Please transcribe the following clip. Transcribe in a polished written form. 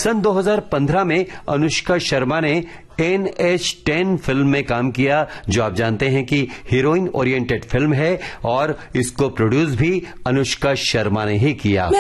सन 2015 में अनुष्का शर्मा ने NH10 film में काम किया, जो आप जानते हैं कि हीरोइन ओरिएंटेड फिल्म है और इसको प्रोड्यूस भी अनुष्का शर्मा ने ही किया।